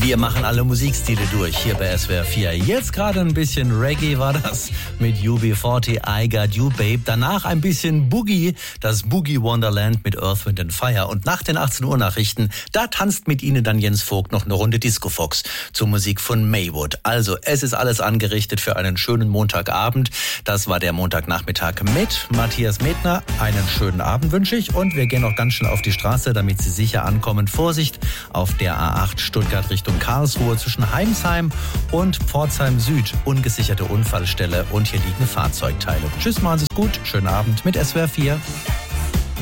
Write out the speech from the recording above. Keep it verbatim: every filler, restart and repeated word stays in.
Wir machen alle Musikstile durch hier bei S W R vier. Jetzt gerade ein bisschen Reggae war das mit U B vierzig, I Got You Babe. Danach ein bisschen Boogie, das Boogie Wonderland mit Earth, Wind and Fire. Und nach den achtzehn Uhr Nachrichten, da tanzt mit Ihnen dann Jens Vogt noch eine Runde Disco Fox zur Musik von Maywood. Also es ist alles angerichtet für einen schönen Montagabend. Das war der Montagnachmittag mit Matthias Medner. Einen schönen Abend wünsche ich und wir gehen noch ganz schnell auf die Straße, damit Sie sicher ankommen. Vorsicht auf der A acht Stuttgart Richtung Karlsruhe zwischen Heimsheim und Pforzheim Süd. Ungesicherte Unfallstelle und hier liegen Fahrzeugteile. Tschüss, machen Sie es gut. Schönen Abend mit S W R vier.